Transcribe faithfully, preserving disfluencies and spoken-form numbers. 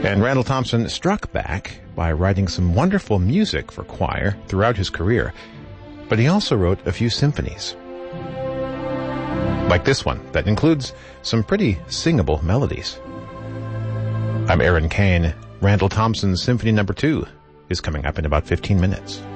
And Randall Thompson struck back by writing some wonderful music for choir throughout his career, but he also wrote a few symphonies. Like this one, that includes some pretty singable melodies. I'm Aaron Kane. Randall Thompson's Symphony Number Two is coming up in about fifteen minutes.